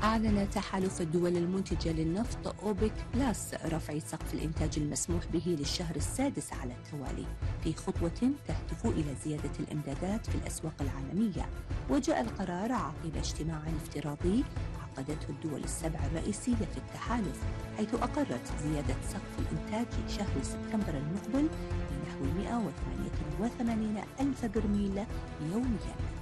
أعلن تحالف الدول المنتجة للنفط أوبك بلاس رفع سقف الإنتاج المسموح به للشهر السادس على التوالي في خطوة تهدف إلى زيادة الإمدادات في الأسواق العالمية. وجاء القرار عقب اجتماع افتراضي عقدته الدول السبع الرئيسية في التحالف، حيث أقرت زيادة سقف الإنتاج شهر سبتمبر المقبل بنحو 188 ألف برميل يومياً.